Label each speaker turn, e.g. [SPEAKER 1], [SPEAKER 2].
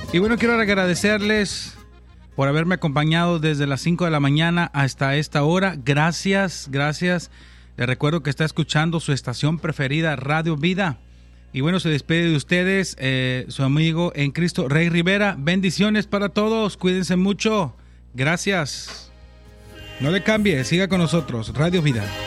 [SPEAKER 1] Y bueno, quiero agradecerles por haberme acompañado desde las 5 de la mañana hasta esta hora. Gracias, gracias. Les recuerdo que está escuchando su estación preferida, Radio Vida. Y bueno, se despide de ustedes su amigo en Cristo, Rey Rivera. Bendiciones para todos, cuídense mucho. Gracias. No le cambie, siga con nosotros, Radio Vida.